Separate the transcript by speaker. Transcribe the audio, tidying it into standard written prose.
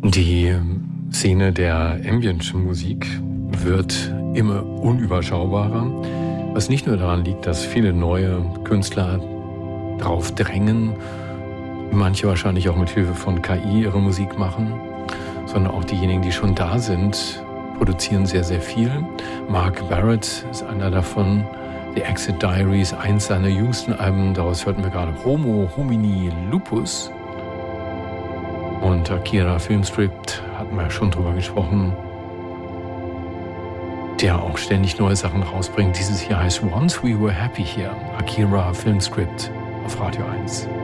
Speaker 1: Die Szene der Ambient-Musik wird immer unüberschaubarer, was nicht nur daran liegt, dass viele neue Künstler drauf drängen, manche wahrscheinlich auch mit Hilfe von KI ihre Musik machen, sondern auch diejenigen, die schon da sind, produzieren sehr, sehr viel. Mark Barrett ist einer davon. The Exit Diaries, eins seiner jüngsten Alben, daraus hörten wir gerade Homo Homini Lupus. Und Akira Filmscript, hatten wir ja schon drüber gesprochen, der auch ständig neue Sachen rausbringt. Dieses hier heißt Once We Were Happy Here, Akira Filmscript auf Radio 1.